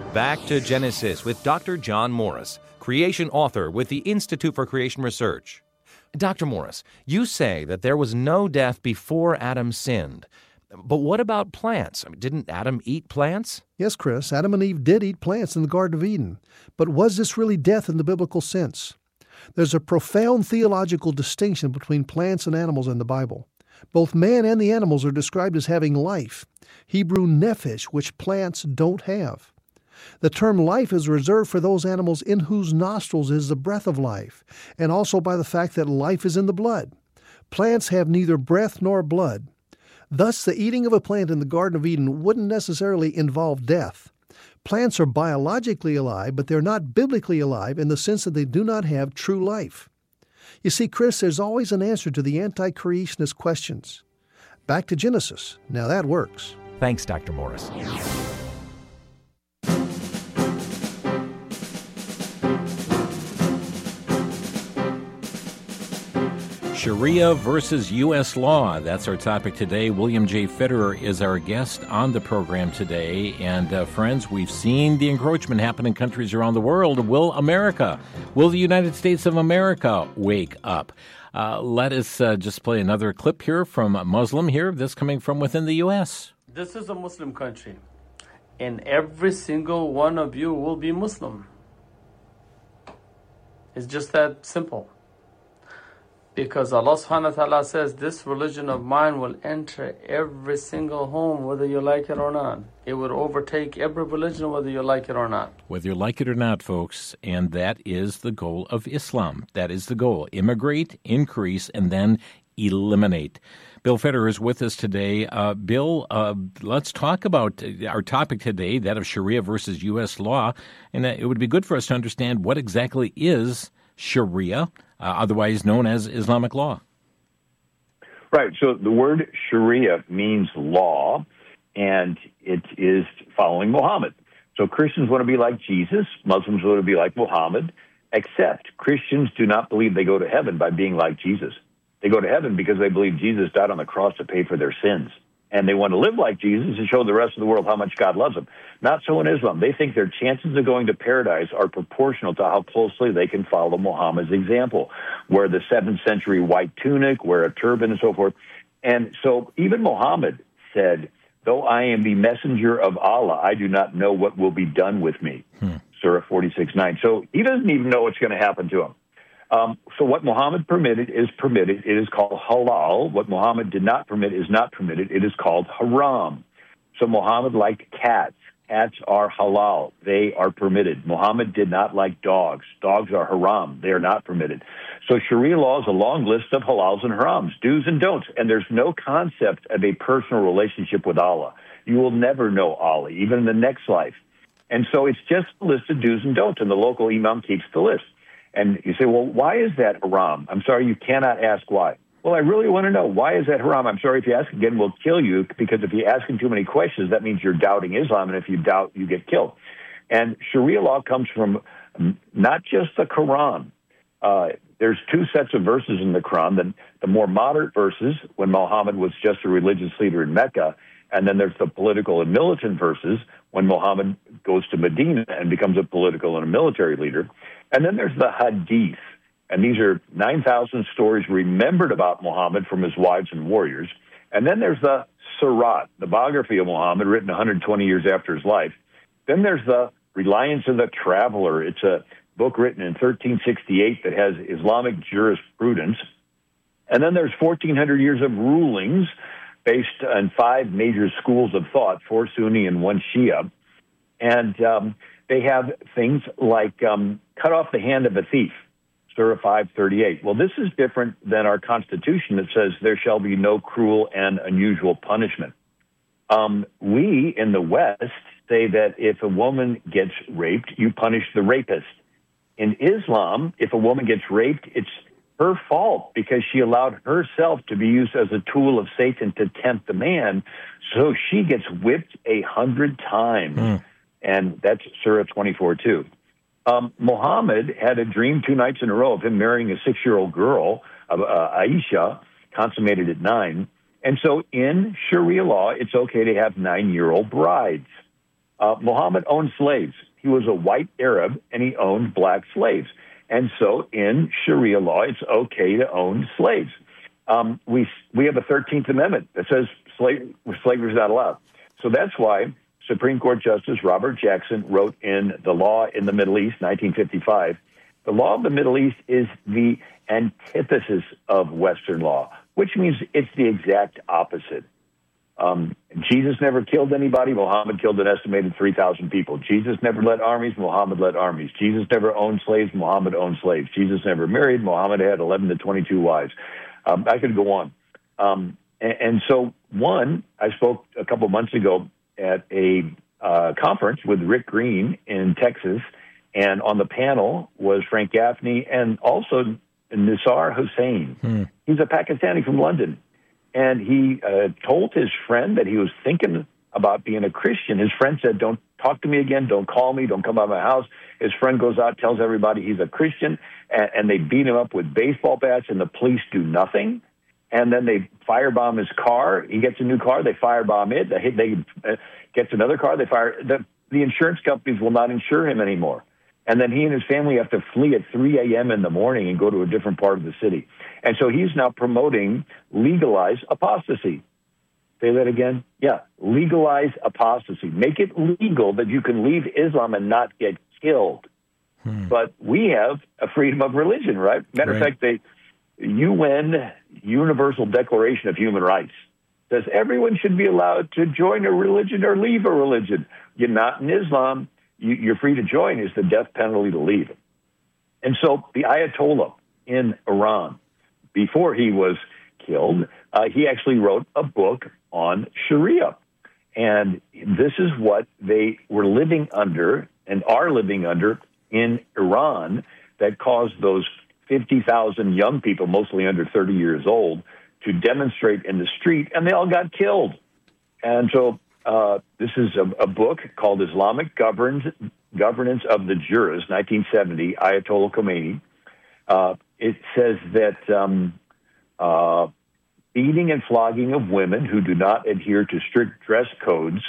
Back to Genesis with Dr. John Morris, creation author with the Institute for Creation Research. Dr. Morris, you say that there was no death before Adam sinned. But what about plants? Didn't Adam eat plants? Yes, Chris, Adam and Eve did eat plants in the Garden of Eden. But was this really death in the biblical sense? There's a profound theological distinction between plants and animals in the Bible. Both man and the animals are described as having life, Hebrew nephesh, which plants don't have. The term life is reserved for those animals in whose nostrils is the breath of life, and also by the fact that life is in the blood. Plants have neither breath nor blood. Thus, the eating of a plant in the Garden of Eden wouldn't necessarily involve death. Plants are biologically alive, but they're not biblically alive in the sense that they do not have true life. You see, Chris, there's always an answer to the anti-creationist questions. Back to Genesis. Now that works. Thanks, Dr. Morris. Sharia versus U.S. law. That's our topic today. William J. Federer is our guest on the program today. And friends, we've seen the encroachment happen in countries around the world. Will the United States of America wake up? Let us just play another clip here from a Muslim here. This coming from within the U.S. This is a Muslim country, and every single one of you will be Muslim. It's just that simple. Because Allah subhanahu wa ta'ala says, this religion of mine will enter every single home, whether you like it or not. It would overtake every religion, whether you like it or not. Whether you like it or not, folks, and that is the goal of Islam. That is the goal. Immigrate, increase, and then eliminate. Bill Federer is with us today. Bill, let's talk about our topic today, that of Sharia versus U.S. law. And it would be good for us to understand what exactly is Sharia, otherwise known as Islamic law. Right. So the word Sharia means law, and it is following Muhammad. So Christians want to be like Jesus. Muslims want to be like Muhammad, except Christians do not believe they go to heaven by being like Jesus. They go to heaven because they believe Jesus died on the cross to pay for their sins. And they want to live like Jesus and show the rest of the world how much God loves them. Not so in Islam. They think their chances of going to paradise are proportional to how closely they can follow Muhammad's example, wear the 7th century white tunic, wear a turban, and so forth. And so even Muhammad said, though I am the messenger of Allah, I do not know what will be done with me. Surah 46:9. So he doesn't even know what's going to happen to him. So what Muhammad permitted is permitted. It is called halal. What Muhammad did not permit is not permitted. It is called haram. So Muhammad liked cats. Cats are halal. They are permitted. Muhammad did not like dogs. Dogs are haram. They are not permitted. So Sharia law is a long list of halals and harams, do's and don'ts. And there's no concept of a personal relationship with Allah. You will never know Allah, even in the next life. And so it's just a list of do's and don'ts, and the local imam keeps the list. And you say, well, why is that haram? I'm sorry, you cannot ask why. Well, I really want to know, why is that haram? I'm sorry, if you ask again, we'll kill you, because if you ask him too many questions, that means you're doubting Islam, and if you doubt, you get killed. And Sharia law comes from not just the Quran. There's two sets of verses in the Quran, the more moderate verses, when Muhammad was just a religious leader in Mecca, and then there's the political and militant verses, when Muhammad goes to Medina and becomes a political and a military leader. And then there's the hadith, and these are 9,000 stories remembered about Muhammad from his wives and warriors. And then there's the Sirat, the biography of Muhammad, written 120 years after his life. Then there's the Reliance of the Traveler. It's a book written in 1368 that has Islamic jurisprudence. And then there's 1,400 years of rulings based on 5 major schools of thought, 4 Sunni and 1 Shia. And they have things like cut off the hand of a thief, Surah 5:38. Well, this is different than our Constitution that says there shall be no cruel and unusual punishment. We in the West say that if a woman gets raped, you punish the rapist. In Islam, if a woman gets raped, it's her fault because she allowed herself to be used as a tool of Satan to tempt the man, so she gets whipped 100 times. And that's Surah 24:2. Muhammad had a dream 2 nights in a row of him marrying a 6-year-old girl, Aisha, consummated at 9. And so in Sharia law, it's okay to have 9-year-old brides. Muhammad owned slaves. He was a white Arab, and he owned black slaves. And so in Sharia law, it's okay to own slaves. We have a 13th Amendment that says slavery is not allowed. So that's why Supreme Court Justice Robert Jackson wrote in The Law in the Middle East, 1955, the law of the Middle East is the antithesis of Western law, which means it's the exact opposite. Jesus never killed anybody. Muhammad killed an estimated 3,000 people. Jesus never led armies. Muhammad led armies. Jesus never owned slaves. Muhammad owned slaves. Jesus never married. Muhammad had 11 to 22 wives. I could go on. And so, I spoke a couple months ago at a conference with Rick Green in Texas, and on the panel was Frank Gaffney and also Nisar Hussain. He's a Pakistani from London. And he told his friend that he was thinking about being a Christian. His friend said, "Don't talk to me again. Don't call me. Don't come by my house." His friend goes out, tells everybody he's a Christian, and they beat him up with baseball bats, and the police do nothing. And then they firebomb his car. He gets a new car. They firebomb it. They gets another car. They fire. The insurance companies will not insure him anymore. And then he and his family have to flee at 3 a.m. in the morning and go to a different part of the city. And so he's now promoting legalized apostasy. Say that again? Yeah, legalize apostasy. Make it legal that you can leave Islam and not get killed. But we have a freedom of religion, right? Matter of fact, the UN Universal Declaration of Human Rights says everyone should be allowed to join a religion or leave a religion. You're not in Islam. You're free to join. Is the death penalty to leave. And so the Ayatollah in Iran, before he was killed, he actually wrote a book on Sharia. And this is what they were living under and are living under in Iran that caused those 50,000 young people, mostly under 30 years old, to demonstrate in the street, and they all got killed. And so this is a book called Islamic Governance of the Jurors, 1970, Ayatollah Khomeini. It says that beating and flogging of women who do not adhere to strict dress codes,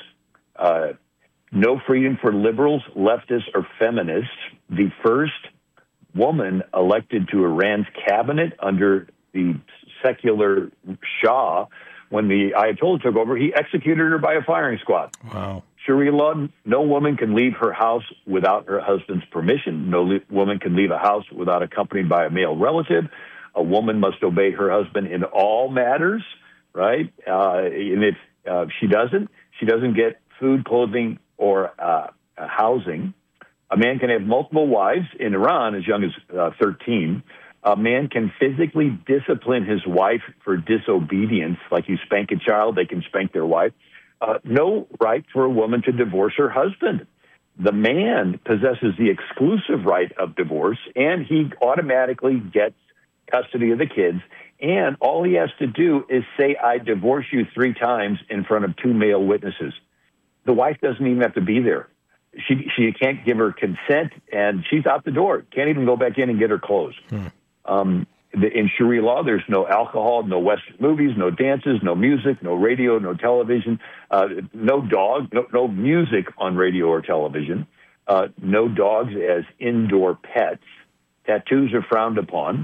no freedom for liberals, leftists, or feminists. The first woman elected to Iran's cabinet under the secular Shah, when the Ayatollah took over, he executed her by a firing squad. Wow. Sharia law, no woman can leave her house without her husband's permission. No woman can leave a house without accompanied by a male relative. A woman must obey her husband in all matters, right? And if she doesn't get food, clothing, or housing. A man can have multiple wives in Iran as young as 13. A man can physically discipline his wife for disobedience. Like you spank a child, they can spank their wife. No right for a woman to divorce her husband. The man possesses the exclusive right of divorce, and he automatically gets custody of the kids. And all he has to do is say, "I divorce you" 3 times in front of 2 male witnesses. The wife doesn't even have to be there. She can't give her consent, and she's out the door. Can't even go back in and get her clothes. In Sharia law, there's no alcohol, no Western movies, no dances, no music, no radio, no television, no dog, no music on radio or television, no dogs as indoor pets. Tattoos are frowned upon.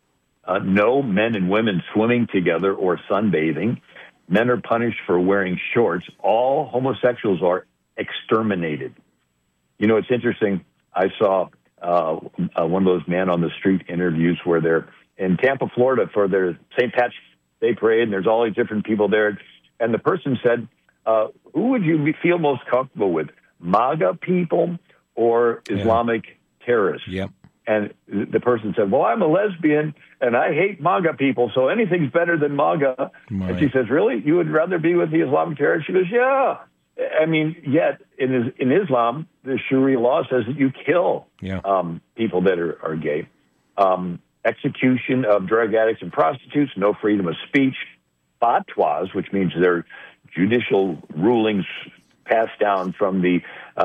No men and women swimming together or sunbathing. Men are punished for wearing shorts. All homosexuals are exterminated. You know, it's interesting. I saw one of those man on the street interviews where they're in Tampa, Florida for their St. Patrick's Day parade, and there's all these different people there. And the person said, who would you feel most comfortable with, MAGA people or Islamic terrorists? Yep. And the person said, well, I'm a lesbian, and I hate MAGA people, so anything's better than MAGA. Right. And she says, really? You would rather be with the Islamic terrorists? She goes, yeah. I mean, yet in Islam, the Sharia law says that you kill people that are gay. Execution of drug addicts and prostitutes, no freedom of speech. Fatwas, which means they're judicial rulings passed down from the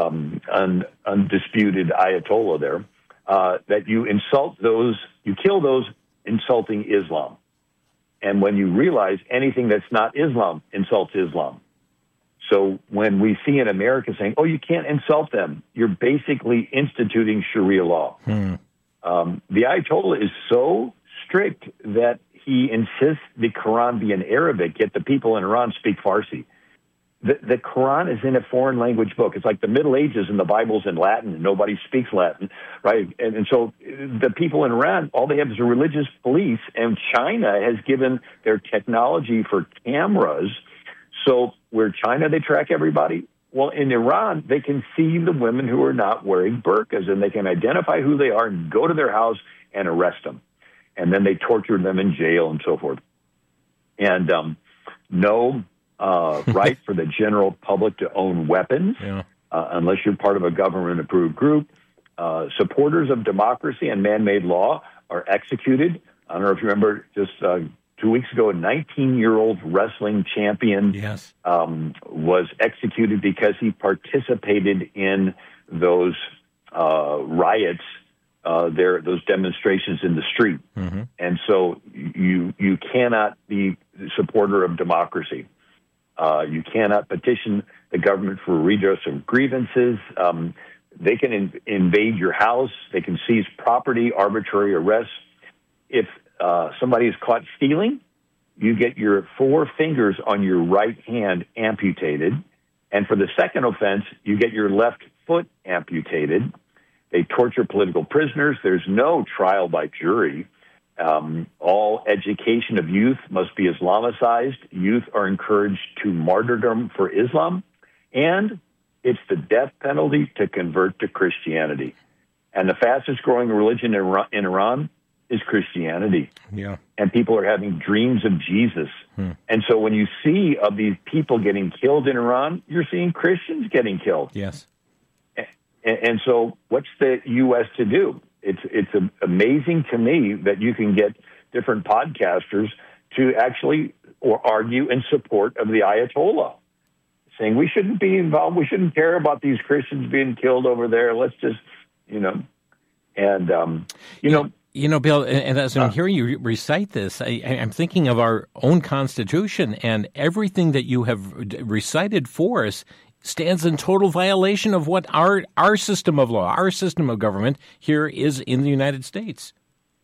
undisputed Ayatollah there, that you insult those, you kill those insulting Islam. And when you realize anything that's not Islam insults Islam. So when we see in America saying, oh, you can't insult them, you're basically instituting Sharia law. The Ayatollah is so strict that he insists the Quran be in Arabic, yet the people in Iran speak Farsi. The Quran is in a foreign language book. It's like the Middle Ages and the Bible's in Latin, and nobody speaks Latin, right? And so the people in Iran, all they have is a religious police, and China has given their technology for cameras. So where China, they track everybody. Well, in Iran, they can see the women who are not wearing burqas, and they can identify who they are and go to their house and arrest them. And then they torture them in jail and so forth. And no right for the general public to own weapons, unless you're part of a government-approved group. Supporters of democracy and man-made law are executed. I don't know if you remember, just 2 weeks ago, a 19-year-old wrestling champion was executed because he participated in those riots, those demonstrations in the street. And so you cannot be a supporter of democracy. You cannot petition the government for redress of grievances. They can invade your house. They can seize property, arbitrary arrests. If somebody is caught stealing, you get your 4 fingers on your right hand amputated. And for the second offense, you get your left foot amputated. They torture political prisoners. There's no trial by jury. All education of youth must be Islamicized. Youth are encouraged to martyrdom for Islam. And it's the death penalty to convert to Christianity. And the fastest growing religion in Iran is Christianity. Yeah. And people are having dreams of Jesus. And so when you see of these people getting killed in Iran, you're seeing Christians getting killed. Yes. And so what's the U.S. to do? It's amazing to me that you can get different podcasters to actually argue in support of the Ayatollah, saying we shouldn't be involved, we shouldn't care about these Christians being killed over there. Let's just, Bill, and as I'm hearing you recite this, I'm thinking of our own Constitution, and everything that you have recited for us stands in total violation of what our system of law, our system of government here is in the United States.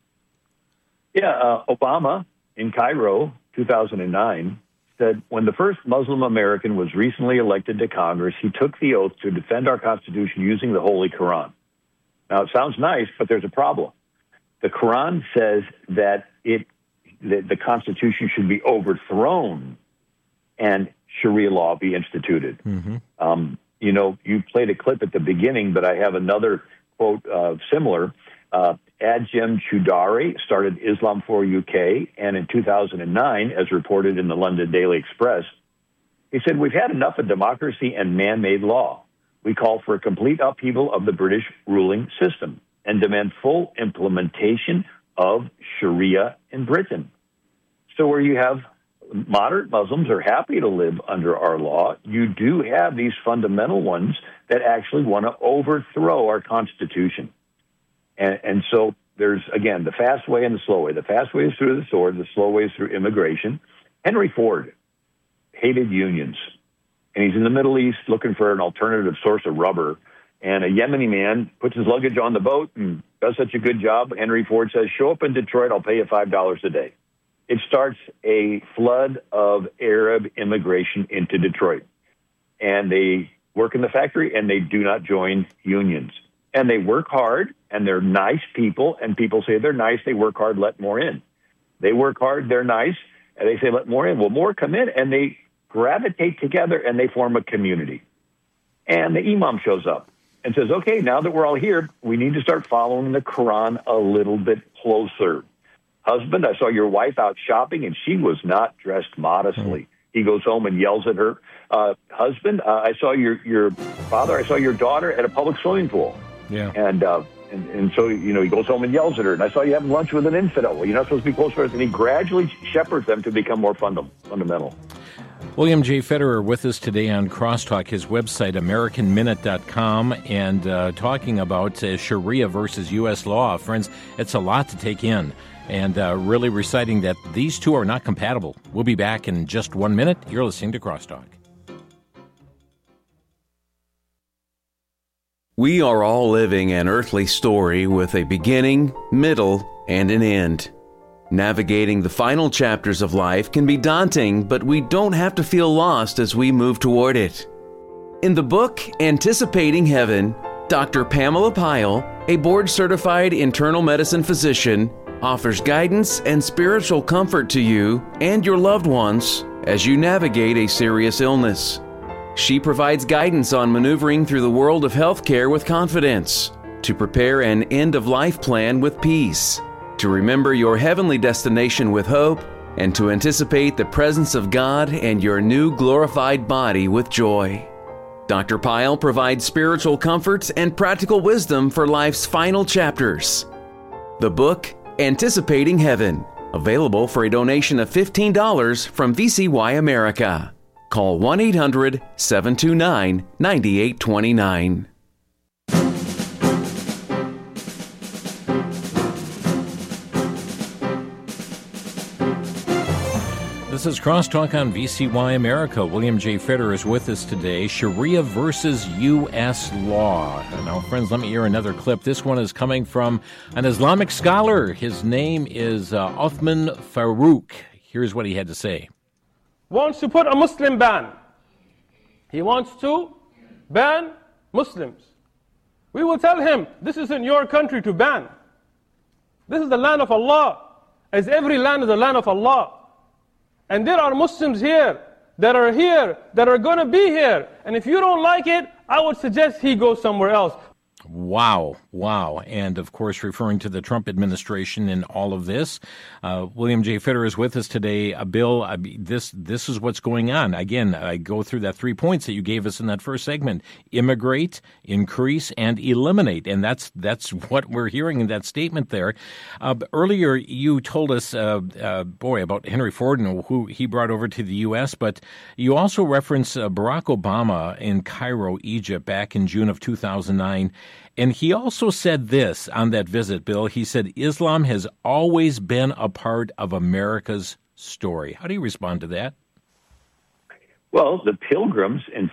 Yeah, Obama in Cairo, 2009, said when the first Muslim American was recently elected to Congress, he took the oath to defend our Constitution using the Holy Quran. Now, it sounds nice, but there's a problem. The Quran says that the Constitution should be overthrown and Sharia law be instituted. You played a clip at the beginning, but I have another quote similar. Adjem Choudary started Islam for UK, and in 2009, as reported in the London Daily Express, he said, we've had enough of democracy and man-made law. We call for a complete upheaval of the British ruling system and demand full implementation of Sharia in Britain. So where you have moderate Muslims are happy to live under our law, you do have these fundamental ones that actually want to overthrow our Constitution. And so there's, again, the fast way and the slow way. The fast way is through the sword. The slow way is through immigration. Henry Ford hated unions, and he's in the Middle East looking for an alternative source of rubber. And a Yemeni man puts his luggage on the boat and does such a good job. Henry Ford says, show up in Detroit, I'll pay you $5 a day. It starts a flood of Arab immigration into Detroit. And they work in the factory, and they do not join unions. And they work hard, and they're nice people, and people say they're nice, they work hard, let more in. They work hard, they're nice, and they say let more in. Well, more come in, and they gravitate together, and they form a community. And the imam shows up and says, okay, now that we're all here, we need to start following the Quran a little bit closer. Husband, I saw your wife out shopping, and she was not dressed modestly. He goes home and yells at her. Husband, I saw your father, I saw your daughter at a public swimming pool. Yeah. And so, he goes home and yells at her. And I saw you having lunch with an infidel. Well, you're not supposed to be close to us. And he gradually shepherds them to become more fundamental. William J. Federer with us today on Crosstalk, his website, AmericanMinute.com, and talking about Sharia versus U.S. law. Friends, it's a lot to take in, and really reciting that these two are not compatible. We'll be back in just 1 minute. You're listening to Crosstalk. We are all living an earthly story with a beginning, middle, and an end. Navigating the final chapters of life can be daunting, but we don't have to feel lost as we move toward it. In the book, Anticipating Heaven, Dr. Pamela Pyle, a board-certified internal medicine physician, offers guidance and spiritual comfort to you and your loved ones as you navigate a serious illness. She provides guidance on maneuvering through the world of healthcare with confidence, to prepare an end-of-life plan with peace, to remember your heavenly destination with hope, and to anticipate the presence of God and your new glorified body with joy. Dr. Pyle provides spiritual comfort and practical wisdom for life's final chapters. The book, Anticipating Heaven, available for a donation of $15 from VCY America. Call 1-800-729-9829. This is Crosstalk on VCY America. William J. Fetter is with us today. Sharia versus U.S. law. Now, friends, let me hear another clip. This one is coming from an Islamic scholar. His name is Uthman Farouk. Here's what he had to say. Wants to put a Muslim ban. He wants to ban Muslims. We will tell him, this isn't your country to ban. This is the land of Allah, as every land is the land of Allah. And there are Muslims here that are going to be here. And if you don't like it, I would suggest he go somewhere else. Wow. And, of course, referring to the Trump administration in all of this. William J. Fetter is with us today. Bill, this is what's going on. Again, I go through that 3 points that you gave us in that first segment. Immigrate, increase, and eliminate. And that's what we're hearing in that statement there. Earlier, you told us, about Henry Ford and who he brought over to the U.S., but you also referenced Barack Obama in Cairo, Egypt, back in June of 2009. And he also said this on that visit, Bill. He said, Islam has always been a part of America's story. How do you respond to that? Well, the Pilgrims in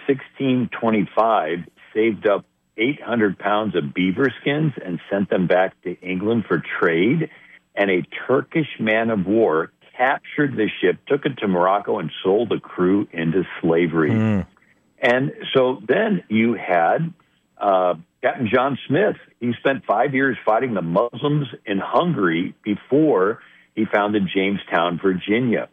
1625 saved up 800 pounds of beaver skins and sent them back to England for trade. And a Turkish man of war captured the ship, took it to Morocco, and sold the crew into slavery. And so then you had Captain John Smith. He spent 5 years fighting the Muslims in Hungary before he founded Jamestown, Virginia.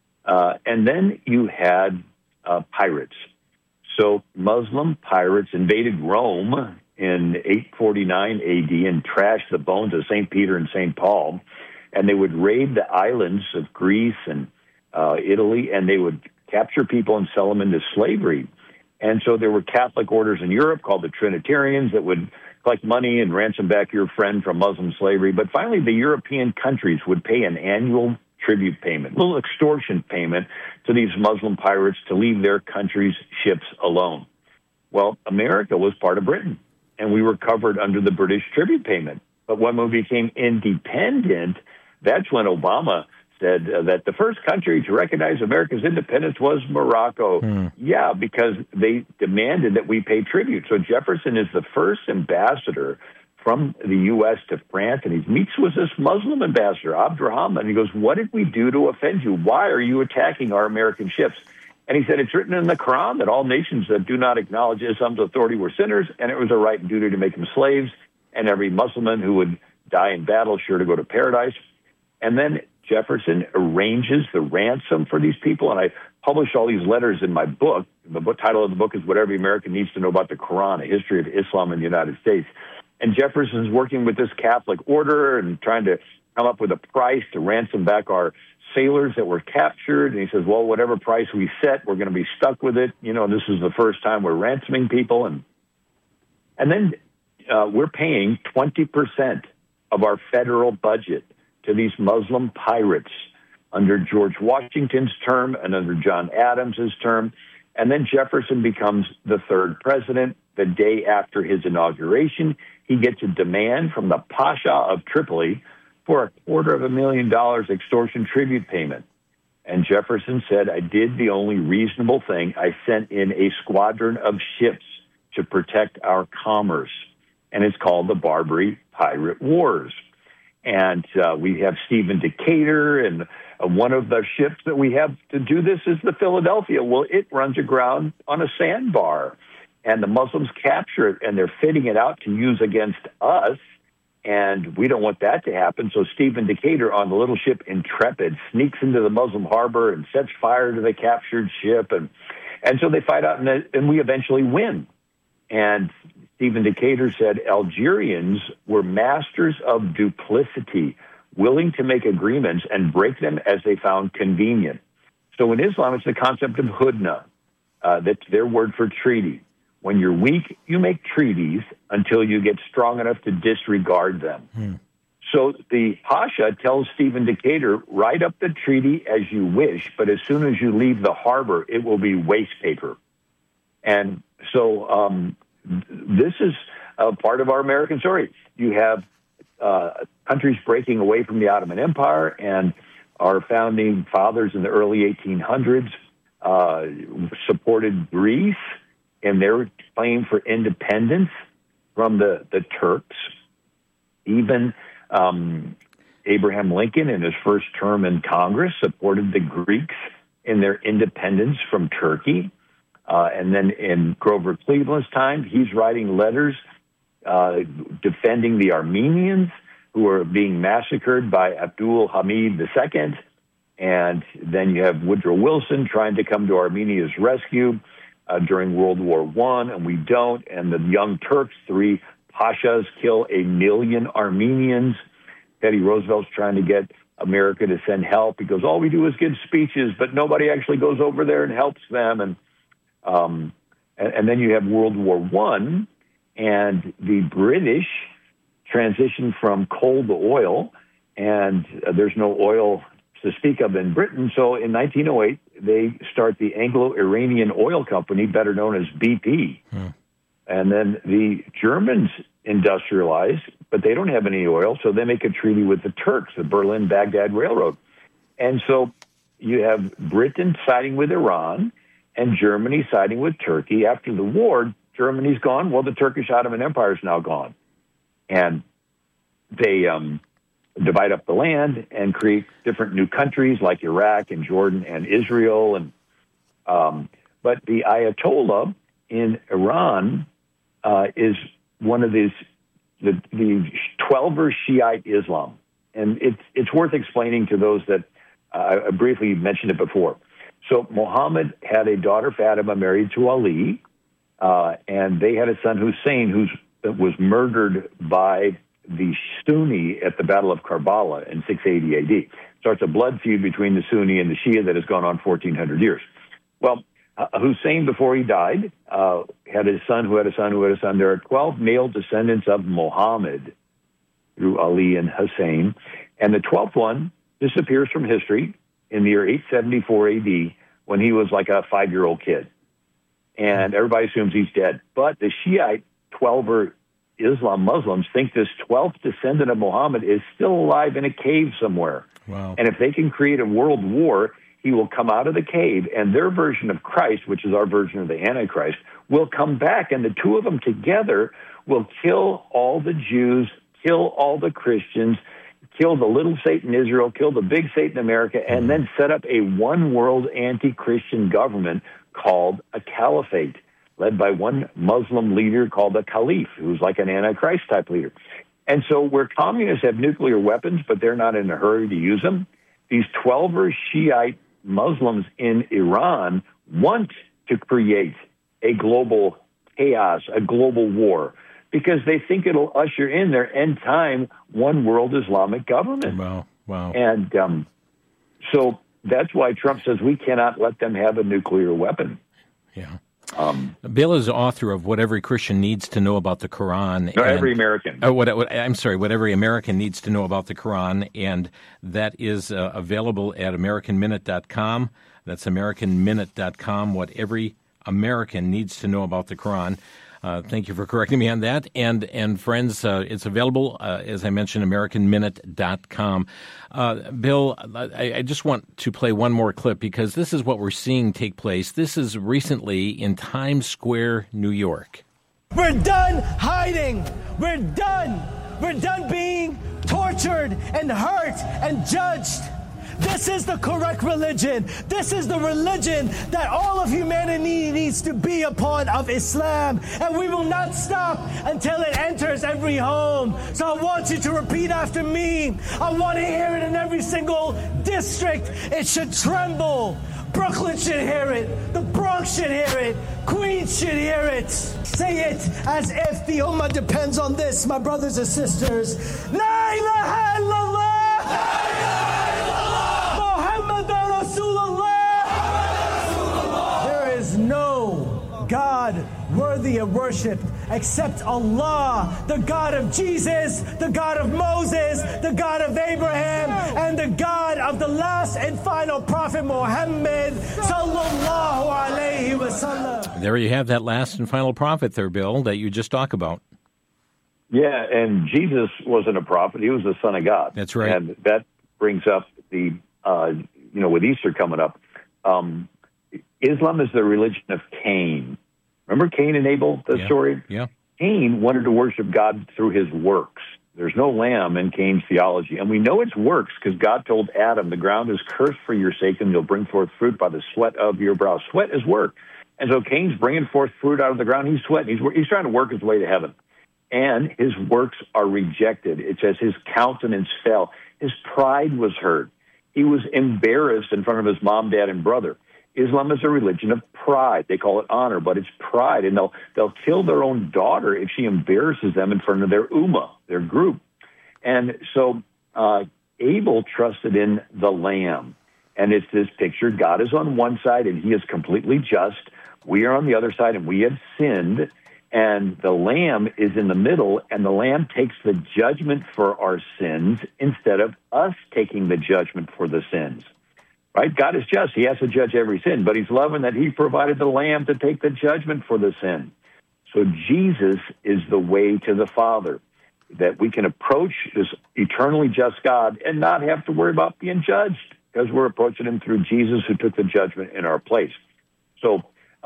And then you had pirates. So Muslim pirates invaded Rome in 849 AD and trashed the bones of St. Peter and St. Paul. And they would raid the islands of Greece and Italy, and they would capture people and sell them into slavery. And so there were Catholic orders in Europe called the Trinitarians that would collect money and ransom back your friend from Muslim slavery. But finally, the European countries would pay an annual tribute payment, a little extortion payment to these Muslim pirates to leave their country's ships alone. Well, America was part of Britain, and we were covered under the British tribute payment. But when we became independent, that's when Obama said that the first country to recognize America's independence was Morocco. Yeah, because they demanded that we pay tribute. So Jefferson is the first ambassador from the U.S. to France, and he meets with this Muslim ambassador, Abdurrahman, and he goes, what did we do to offend you? Why are you attacking our American ships? And he said, it's written in the Quran that all nations that do not acknowledge Islam's authority were sinners, and it was a right and duty to make them slaves, and every Muslim who would die in battle sure to go to paradise. And then Jefferson arranges the ransom for these people, and I publish all these letters in my book. The book title of the book is What Every American Needs to Know About the Quran, A History of Islam in the United States. And Jefferson's working with this Catholic order and trying to come up with a price to ransom back our sailors that were captured. And he says, well, whatever price we set, we're going to be stuck with it. You know, this is the first time we're ransoming people. And then we're paying 20% of our federal budget to these Muslim pirates under George Washington's term and under John Adams's term. And then Jefferson becomes the third president. The day after his inauguration, he gets a demand from the Pasha of Tripoli for $250,000 extortion tribute payment. And Jefferson said, I did the only reasonable thing. I sent in a squadron of ships to protect our commerce. And it's called the Barbary Pirate Wars. And we have Stephen Decatur, and one of the ships that we have to do this is the Philadelphia. Well, it runs aground on a sandbar, and the Muslims capture it, and they're fitting it out to use against us, and we don't want that to happen. So Stephen Decatur on the little ship Intrepid sneaks into the Muslim harbor and sets fire to the captured ship, and so they fight out, and we eventually win. And Stephen Decatur said Algerians were masters of duplicity, willing to make agreements and break them as they found convenient. So in Islam, it's the concept of hudna. That's their word for treaty. When you're weak, you make treaties until you get strong enough to disregard them. So the Pasha tells Stephen Decatur, write up the treaty as you wish, but as soon as you leave the harbor, it will be waste paper. And so this is a part of our American story. You have countries breaking away from the Ottoman Empire, and our founding fathers in the early 1800s supported Greece in their claim for independence from the Turks. Even Abraham Lincoln, in his first term in Congress, supported the Greeks in their independence from Turkey. And then in Grover Cleveland's time, he's writing letters defending the Armenians who are being massacred by Abdul Hamid II. And then you have Woodrow Wilson trying to come to Armenia's rescue during World War I, and we don't. And the Young Turks, 3 pashas, kill 1 million Armenians. Teddy Roosevelt's trying to get America to send help because all we do is give speeches, but nobody actually goes over there and helps them. And then you have World War I, and the British transition from coal to oil, and there's no oil to speak of in Britain. So in 1908, they start the Anglo-Iranian Oil Company, better known as BP. And then the Germans industrialize, but they don't have any oil, so they make a treaty with the Turks, the Berlin-Baghdad Railroad. And so you have Britain siding with Iran and Germany siding with Turkey. After the war, Germany's gone. Well, the Turkish Ottoman Empire is now gone. And they divide up the land and create different new countries like Iraq and Jordan and Israel. And but the Ayatollah in Iran is one of the 12er Shiite Islam. And it's worth explaining to those that I briefly mentioned it before. So Muhammad had a daughter, Fatima, married to Ali, and they had a son, Hussein, who was murdered by the Sunni at the Battle of Karbala in 680 AD. Starts a blood feud between the Sunni and the Shia that has gone on 1,400 years. Well, Hussein, before he died, had a son who had a son who had a son. There are 12 male descendants of Muhammad through Ali and Hussein, and the 12th one disappears from history in the year 874 AD when he was like a 5-year-old kid. And everybody assumes he's dead. But the Shiite 12er Islam Muslims think this 12th descendant of Muhammad is still alive in a cave somewhere. Wow. And if they can create a world war, he will come out of the cave, and their version of Christ, which is our version of the Antichrist, will come back, and the two of them together will kill all the Jews, kill all the Christians, kill the little Satan Israel, kill the big Satan America, and then set up a one-world anti-Christian government called a caliphate, led by one Muslim leader called a caliph, who's like an Antichrist-type leader. And so where communists have nuclear weapons, but they're not in a hurry to use them, these 12er Shiite Muslims in Iran want to create a global chaos, a global war, because they think it'll usher in their end-time one-world Islamic government. Wow. And so that's why Trump says we cannot let them have a nuclear weapon. Yeah. Bill is author of What Every Christian Needs to Know About the Quran. No, every American. What every American needs to know about the Quran, and that is available at AmericanMinute.com. That's AmericanMinute.com, What Every American Needs to Know About the Quran. Thank you for correcting me on that. And friends, it's available, as I mentioned, AmericanMinute.com. Bill, I just want to play one more clip because this is what we're seeing take place. This is recently in Times Square, New York. We're done hiding. We're done. We're done being tortured and hurt and judged. This is the correct religion. This is the religion that all of humanity needs to be a part of, Islam. And we will not stop until it enters every home. So I want you to repeat after me. I want to hear it in every single district. It should tremble. Brooklyn should hear it. The Bronx should hear it. Queens should hear it. Say it as if the Ummah depends on this, my brothers and sisters. La ilaha illallah. La ilaha illallah. Muhammadan Rasulullah. There is no God worthy of worship except Allah, the God of Jesus, the God of Moses, the God of Abraham, and the God of the last and final prophet Muhammad sallallahu alayhi wasallam. There you have that last and final prophet there, Bill, that you just talked about. Yeah, and Jesus wasn't a prophet. He was the Son of God. That's right. And that brings up the, with Easter coming up, Islam is the religion of Cain. Remember Cain and Abel, the story? Yeah. Cain wanted to worship God through his works. There's no lamb in Cain's theology. And we know it's works because God told Adam, the ground is cursed for your sake, and you'll bring forth fruit by the sweat of your brow. Sweat is work. And so Cain's bringing forth fruit out of the ground. He's sweating. He's trying to work his way to heaven. And his works are rejected. It says his countenance fell. His pride was hurt. He was embarrassed in front of his mom, dad, and brother. Islam is a religion of pride. They call it honor, but it's pride. And they'll kill their own daughter if she embarrasses them in front of their ummah, their group. And so Abel trusted in the lamb. And it's this picture. God is on one side, and he is completely just. We are on the other side, and we have sinned. And the lamb is in the middle, and the lamb takes the judgment for our sins instead of us taking the judgment for the sins. Right? God is just. He has to judge every sin, but he's loving that he provided the lamb to take the judgment for the sin. So Jesus is the way to the Father, that we can approach this eternally just God and not have to worry about being judged because we're approaching him through Jesus who took the judgment in our place. So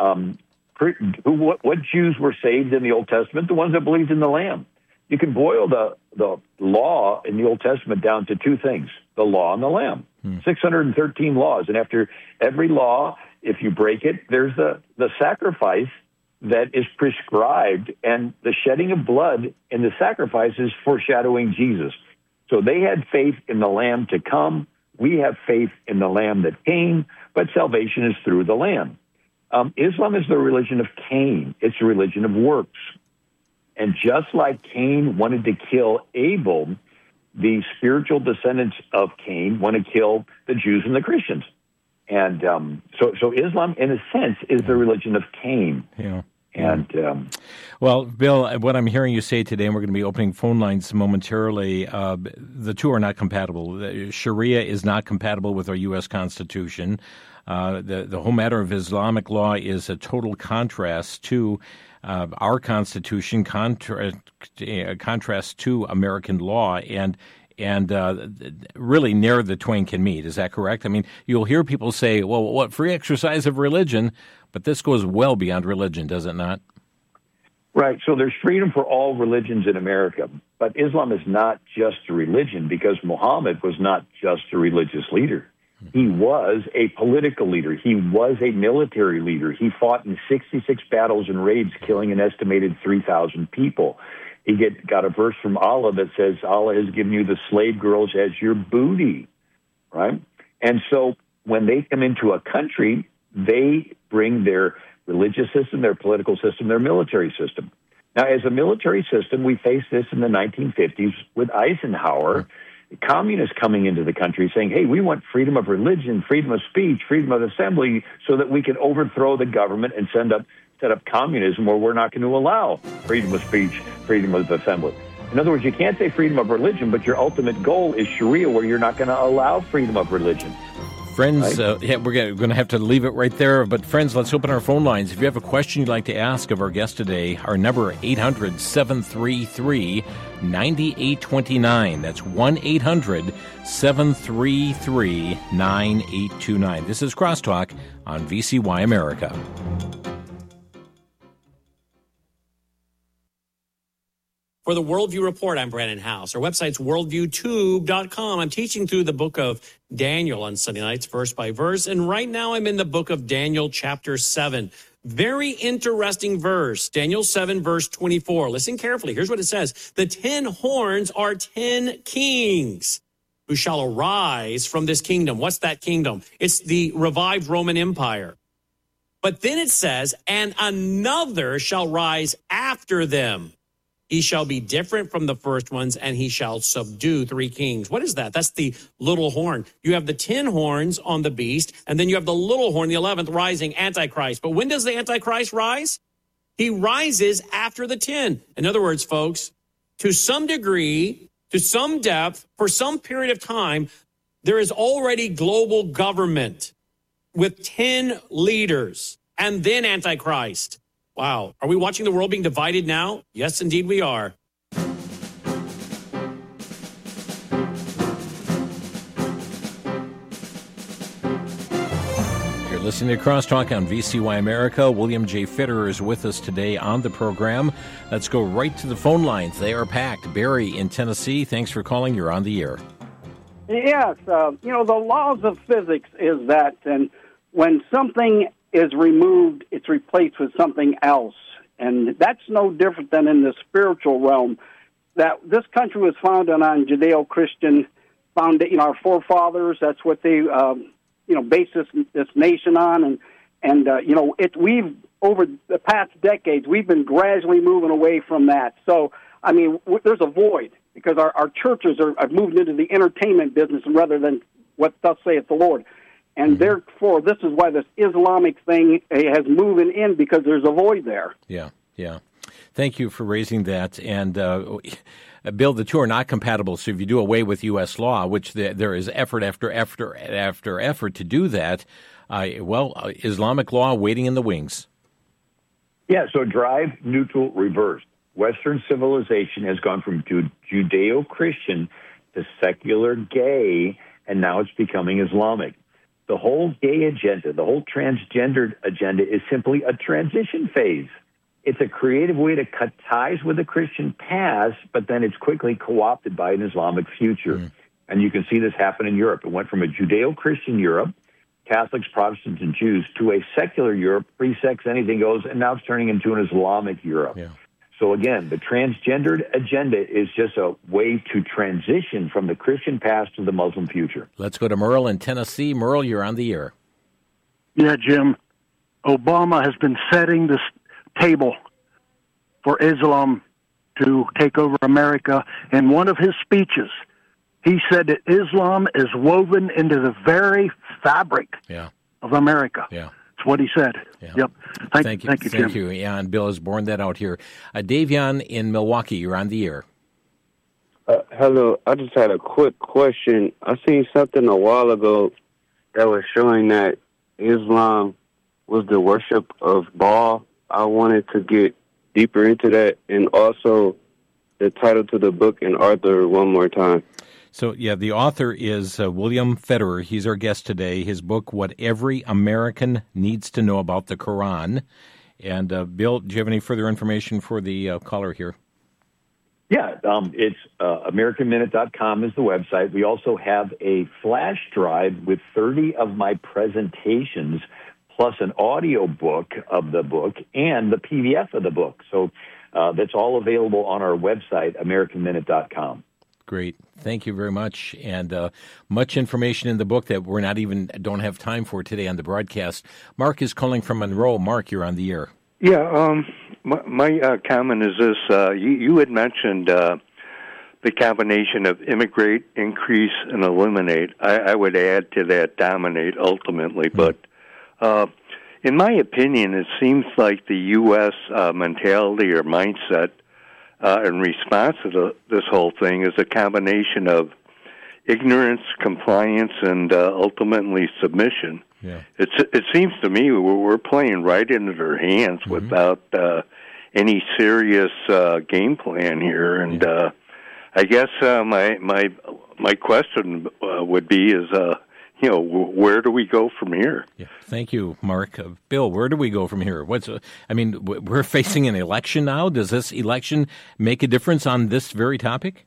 what Jews were saved in the Old Testament? The ones that believed in the lamb. You can boil the law in the Old Testament down to two things, the law and the lamb. 613 laws. And after every law, if you break it, there's the sacrifice that is prescribed, and the shedding of blood in the sacrifice is foreshadowing Jesus. So they had faith in the lamb to come. We have faith in the lamb that came, but salvation is through the lamb. Islam is the religion of Cain. It's a religion of works. And just like Cain wanted to kill Abel, the spiritual descendants of Cain want to kill the Jews and the Christians. And so Islam, in a sense, is the religion of Cain. Yeah. And well, Bill, what I'm hearing you say today, and we're going to be opening phone lines momentarily, the two are not compatible. Sharia is not compatible with our U.S. Constitution. The whole matter of Islamic law is a total contrast to our Constitution, contrast to American law, and really ne'er the twain can meet. Is that correct? I mean, you'll hear people say, well, what, free exercise of religion, but this goes well beyond religion, does it not? Right. So there's freedom for all religions in America, but Islam is not just a religion because Muhammad was not just a religious leader. He was a political leader. He was a military leader. He fought in 66 battles and raids, killing an estimated 3,000 people. He got a verse from Allah that says, Allah has given you the slave girls as your booty, right? And so when they come into a country, they bring their religious system, their political system, their military system. Now, as a military system, we faced this in the 1950s with Eisenhower, communists coming into the country saying, hey, we want freedom of religion, freedom of speech, freedom of assembly, so that we can overthrow the government and set up communism where we're not going to allow freedom of speech, freedom of assembly. In other words, you can't say freedom of religion, but your ultimate goal is Sharia, where you're not going to allow freedom of religion. Friends, right? We're going to have to leave it right there. But friends, let's open our phone lines. If you have a question you'd like to ask of our guest today, our number 800-733-9829. That's 1-800-733-9829. This is Crosstalk on VCY America. For the Worldview Report, I'm Brandon House. Our website's worldviewtube.com. I'm teaching through the book of Daniel on Sunday nights, verse by verse. And right now I'm in the book of Daniel, chapter 7. Very interesting verse. Daniel 7, verse 24. Listen carefully. Here's what it says. The 10 horns are 10 kings who shall arise from this kingdom. What's that kingdom? It's the revived Roman Empire. But then it says, and another shall rise after them. He shall be different from the first ones, and he shall subdue 3 kings. What is that? That's the little horn. You have the 10 horns on the beast, and then you have the little horn, the 11th, rising, Antichrist. But when does the Antichrist rise? He rises after the 10. In other words, folks, to some degree, to some depth, for some period of time, there is already global government with 10 leaders, and then Antichrist. Wow. Are we watching the world being divided now? Yes, indeed we are. You're listening to Crosstalk on VCY America. William J. Fitterer is with us today on the program. Let's go right to the phone lines. They are packed. Barry in Tennessee, thanks for calling. You're on the air. Yes. The laws of physics is that, and when something is removed, it's replaced with something else. And that's no different than in the spiritual realm. That this country was founded on Judeo-Christian foundation. Our forefathers, that's what they, based this nation on. We've, over the past decades, we've been gradually moving away from that. So, there's a void because our churches have moved into the entertainment business rather than what thus saith the Lord. And therefore, this is why this Islamic thing has moving in, because there's a void there. Yeah. Thank you for raising that. And, Bill, the two are not compatible. So if you do away with U.S. law, which there is effort after effort to do that, Islamic law waiting in the wings. Yeah, so drive, neutral, reverse. Western civilization has gone from Judeo-Christian to secular gay, and now it's becoming Islamic. The whole gay agenda, the whole transgendered agenda is simply a transition phase. It's a creative way to cut ties with the Christian past, but then it's quickly co-opted by an Islamic future. And you can see this happen in Europe. It went from a Judeo-Christian Europe, Catholics, Protestants, and Jews, to a secular Europe, free sex, anything goes, and now it's turning into an Islamic Europe. Yeah. So again, the transgendered agenda is just a way to transition from the Christian past to the Muslim future. Let's go to Merle in Tennessee. Merle, you're on the air. Yeah, Jim. Obama has been setting this table for Islam to take over America. In one of his speeches, he said that Islam is woven into the very fabric of America. Yeah. That's what he said. Yeah. Yep. Thank you, Jim. Thank you. Yeah, and Bill has borne that out here. Davion in Milwaukee, you're on the air. Hello. I just had a quick question. I seen something a while ago that was showing that Islam was the worship of Baal. I wanted to get deeper into that, and also the title to the book and author one more time. So, the author is William Fitterer. He's our guest today. His book, What Every American Needs to Know About the Quran. And, Bill, do you have any further information for the caller here? Yeah, it's AmericanMinute.com is the website. We also have a flash drive with 30 of my presentations, plus an audio book of the book and the PDF of the book. So that's all available on our website, AmericanMinute.com. Great. Thank you very much. And much information in the book that we're don't have time for today on the broadcast. Mark is calling from Monroe. Mark, you're on the air. Yeah, my comment is this. You had mentioned the combination of immigrate, increase, and eliminate. I would add to that dominate ultimately. But in my opinion, it seems like the U.S. mentality or mindset in response to this whole thing is a combination of ignorance, compliance, and ultimately submission. Yeah. It seems to me we're playing right into their hands without any serious game plan here. And I guess my question would be is, where do we go from here? Yeah, thank you, Mark. Bill, where do we go from here? We're facing an election now. Does this election make a difference on this very topic?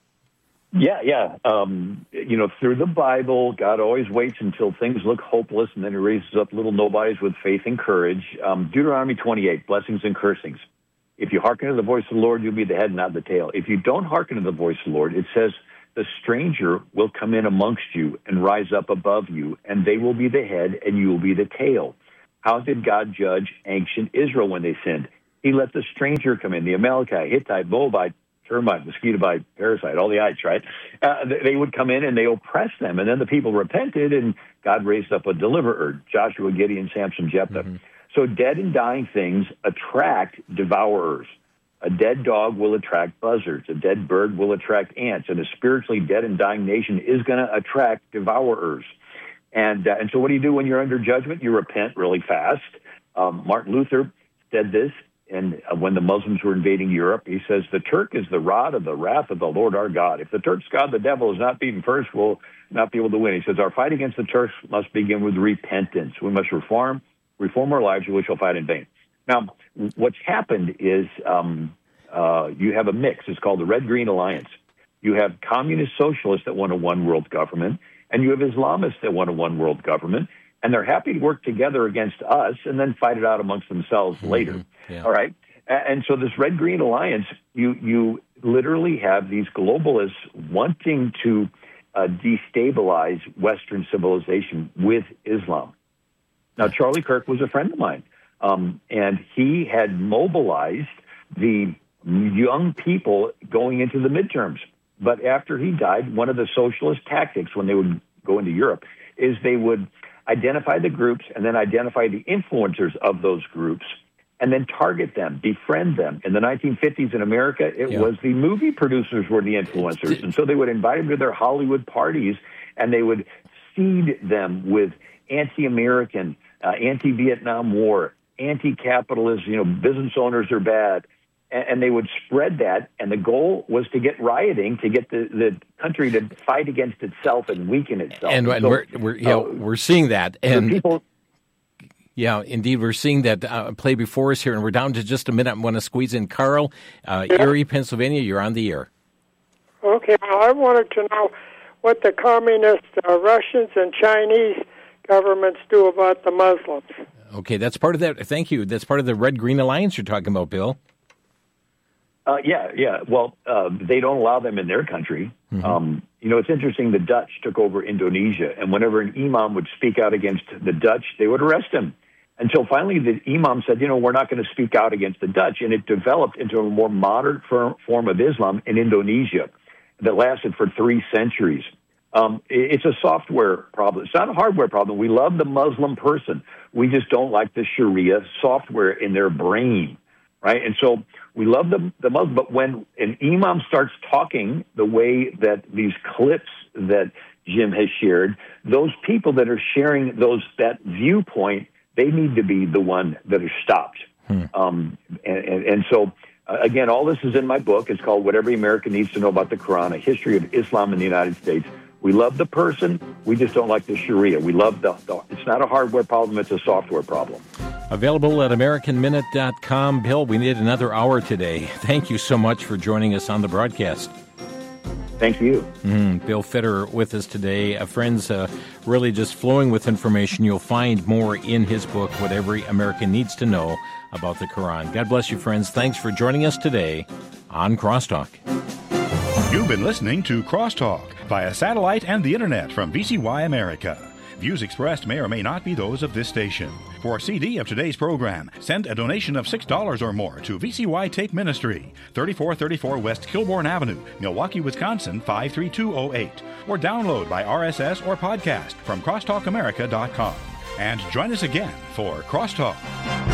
Yeah. Through the Bible, God always waits until things look hopeless, and then he raises up little nobodies with faith and courage. Deuteronomy 28, blessings and cursings. If you hearken to the voice of the Lord, you'll be the head, not the tail. If you don't hearken to the voice of the Lord, it says, the stranger will come in amongst you and rise up above you, and they will be the head, and you will be the tail. How did God judge ancient Israel when they sinned? He let the stranger come in, the Amalekite, Hittite, Moabite, termite, mosquito bite, parasite, all the ites, right? They would come in and they oppressed them, and then the people repented, and God raised up a deliverer, Joshua, Gideon, Samson, Jephthah. Mm-hmm. So dead and dying things attract devourers. A dead dog will attract buzzards. A dead bird will attract ants. And a spiritually dead and dying nation is going to attract devourers. And so what do you do when you're under judgment? You repent really fast. Martin Luther said this, and when the Muslims were invading Europe, he says, the Turk is the rod of the wrath of the Lord our God. If the Turk's God, the devil, is not beaten first, we'll not be able to win. He says, our fight against the Turks must begin with repentance. We must reform our lives, or we shall fight in vain. Now, what's happened is you have a mix. It's called the Red-Green Alliance. You have communist socialists that want a one-world government, and you have Islamists that want a one-world government, and they're happy to work together against us and then fight it out amongst themselves later. Yeah. All right? And so this Red-Green Alliance, you literally have these globalists wanting to destabilize Western civilization with Islam. Now, Charlie Kirk was a friend of mine. And he had mobilized the young people going into the midterms. But after he died, one of the socialist tactics when they would go into Europe is they would identify the groups and then identify the influencers of those groups and then target them, befriend them. In the 1950s in America, it was the movie producers were the influencers. And so they would invite them to their Hollywood parties, and they would seed them with anti-American, anti-Vietnam War, anti-capitalist, business owners are bad. And they would spread that, and the goal was to get rioting, to get the country to fight against itself and weaken itself. And so, we're seeing that. And people, yeah, indeed, we're seeing that play before us here, and we're down to just a minute. I want to squeeze in Carl, Erie, Pennsylvania. You're on the air. Okay, well, I wanted to know what the communist Russians and Chinese governments do about the Muslims. Okay, that's part of that. Thank you. That's part of the Red-Green Alliance you're talking about, Bill. Yeah. Well, they don't allow them in their country. Mm-hmm. It's interesting. The Dutch took over Indonesia, and whenever an imam would speak out against the Dutch, they would arrest him. Until finally the imam said, we're not going to speak out against the Dutch, and it developed into a more modern form of Islam in Indonesia that lasted for 3 centuries. It's a software problem. It's not a hardware problem. We love the Muslim person. We just don't like the Sharia software in their brain, right? And so we love the Muslim, but when an imam starts talking the way that these clips that Jim has shared, those people that are sharing that viewpoint, they need to be the one that are stopped. And so, again, all this is in my book. It's called What Every American Needs to Know About the Quran, A History of Islam in the United States. We love the person. We just don't like the Sharia. We love it's not a hardware problem. It's a software problem. Available at AmericanMinute.com. Bill, we need another hour today. Thank you so much for joining us on the broadcast. Thank you. Bill Fitter with us today. Friends, really just flowing with information. You'll find more in his book, What Every American Needs to Know About the Quran. God bless you, friends. Thanks for joining us today on Crosstalk. You've been listening to Crosstalk via satellite and the internet from VCY America. Views expressed may or may not be those of this station. For a CD of today's program, send a donation of $6 or more to VCY Tape Ministry, 3434 West Kilbourne Avenue, Milwaukee, Wisconsin, 53208, or download by RSS or podcast from crosstalkamerica.com. And join us again for Crosstalk.